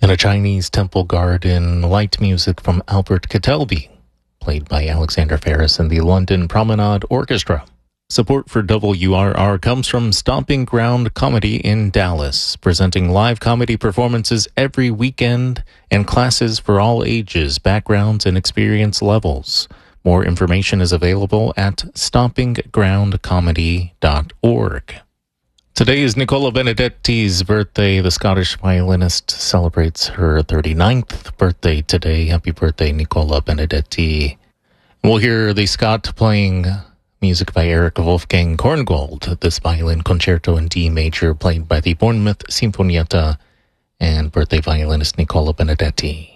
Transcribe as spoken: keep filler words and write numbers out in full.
In a Chinese temple garden, light music from Albert Kettelby, played by Alexander Ferris and the London Promenade Orchestra. Support for W R R comes from Stomping Ground Comedy in Dallas, presenting live comedy performances every weekend and classes for all ages, backgrounds, and experience levels. More information is available at stomping ground comedy dot org. Today is Nicola Benedetti's birthday. The Scottish violinist celebrates her thirty-ninth birthday today. Happy birthday, Nicola Benedetti. We'll hear the Scot playing music by Eric Wolfgang Korngold, this violin concerto in D major played by the Bournemouth Sinfonietta and birthday violinist Nicola Benedetti.